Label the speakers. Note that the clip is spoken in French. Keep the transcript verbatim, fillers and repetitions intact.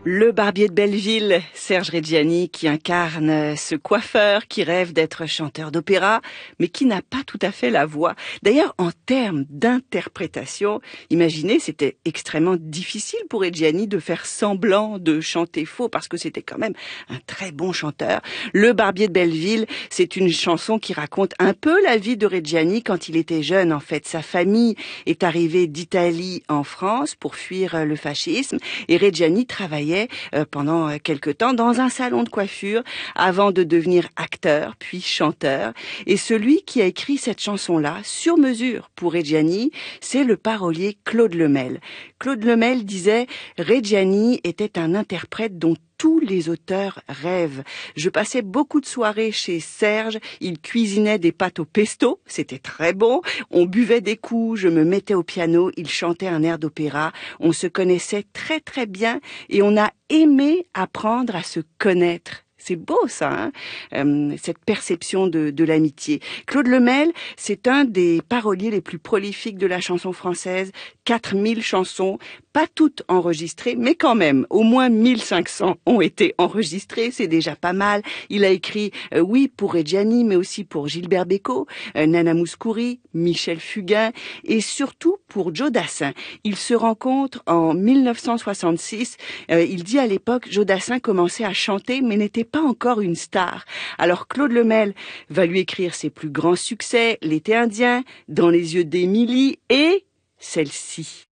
Speaker 1: Le barbier de Belleville, Serge Reggiani, qui incarne ce coiffeur qui rêve d'être chanteur d'opéra, mais qui n'a pas tout à fait la voix. D'ailleurs, en termes d'interprétation, imaginez, c'était extrêmement difficile pour Reggiani de faire semblant de chanter faux, parce que c'était quand même un très bon chanteur. Le barbier de Belleville, c'est une chanson qui raconte un peu la vie de Reggiani quand il était jeune. En fait, sa famille est arrivée d'Italie en France pour fuir le fascisme, et Reggiani travaillait pendant quelque temps dans un salon de coiffure avant de devenir acteur puis chanteur. Et celui qui a écrit cette chanson-là sur mesure pour Reggiani, c'est le parolier Claude Lemel. Claude Lemel disait « Reggiani était un interprète dont tous les auteurs rêvent. Je passais beaucoup de soirées chez Serge, il cuisinait des pâtes au pesto, c'était très bon, on buvait des coups, je me mettais au piano, il chantait un air d'opéra, on se connaissait très très bien et on a aimé apprendre à se connaître. » C'est beau ça, hein euh, cette perception de, de l'amitié. Claude Lemel, c'est un des paroliers les plus prolifiques de la chanson française. quatre mille chansons, pas toutes enregistrées, mais quand même, au moins mille cinq cents ont été enregistrées, c'est déjà pas mal. Il a écrit, euh, oui, pour Reggiani, mais aussi pour Gilbert Bécaud, euh, Nana Mouskouri, Michel Fugain, et surtout pour Joe Dassin. Ils se rencontrent en mille neuf cent soixante-six. Euh, il dit à l'époque, Joe Dassin commençait à chanter, mais n'était pas encore une star. Alors Claude Lemel va lui écrire ses plus grands succès, L'été indien, Dans les yeux d'Émilie et celle-ci.